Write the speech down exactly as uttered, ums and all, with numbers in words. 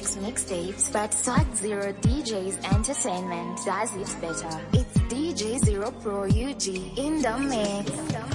makes mixtapes, but Swag Zero D Js Entertainment does it better. It's D J Zero Pro U G in the mix.